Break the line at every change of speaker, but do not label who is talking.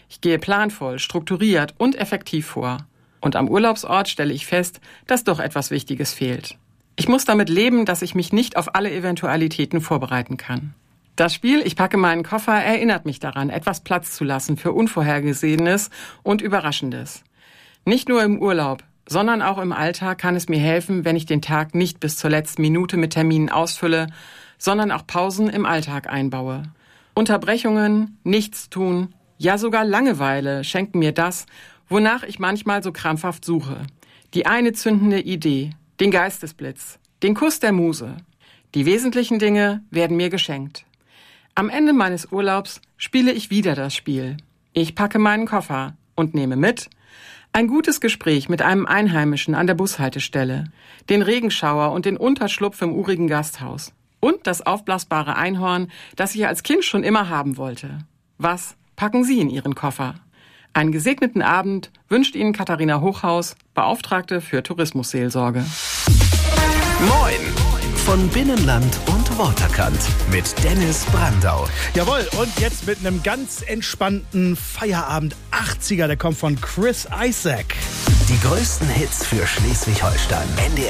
Ich gehe planvoll, strukturiert und effektiv vor. Und am Urlaubsort stelle ich fest, dass doch etwas Wichtiges fehlt. Ich muss damit leben, dass ich mich nicht auf alle Eventualitäten vorbereiten kann. Das Spiel Ich packe meinen Koffer erinnert mich daran, etwas Platz zu lassen für Unvorhergesehenes und Überraschendes. Nicht nur im Urlaub, sondern auch im Alltag kann es mir helfen, wenn ich den Tag nicht bis zur letzten Minute mit Terminen ausfülle, sondern auch Pausen im Alltag einbaue. Unterbrechungen, Nichtstun, ja sogar Langeweile schenken mir das, wonach ich manchmal so krampfhaft suche. Die eine zündende Idee, den Geistesblitz, den Kuss der Muse. Die wesentlichen Dinge werden mir geschenkt. Am Ende meines Urlaubs spiele ich wieder das Spiel. Ich packe meinen Koffer und nehme mit ein gutes Gespräch mit einem Einheimischen an der Bushaltestelle, den Regenschauer und den Unterschlupf im urigen Gasthaus und das aufblasbare Einhorn, das ich als Kind schon immer haben wollte. Was packen Sie in Ihren Koffer? Einen gesegneten Abend wünscht Ihnen Katharina Hochhaus, Beauftragte für Tourismusseelsorge.
Moin von Binnenland und Waterkant mit Dennis Brandau.
Jawohl, und jetzt mit einem ganz entspannten Feierabend 80er, der kommt von Chris Isaak.
Die größten Hits für Schleswig-Holstein.